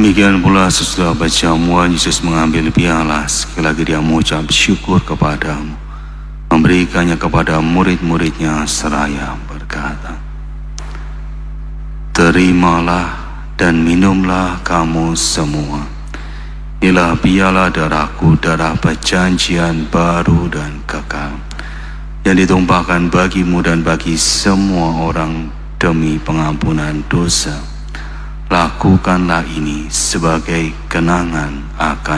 Demikian pula sesudah baca Tuhan Yesus mengambil piala, sekali lagi dia mengucap syukur kepadamu, memberikannya kepada murid-muridnya seraya berkata, "Terimalah dan minumlah kamu semua. Inilah piala darahku, darah perjanjian baru dan kekal, yang ditumpahkan bagimu dan bagi semua orang demi pengampunan dosa. Lakukanlah ini sebagai kenangan akan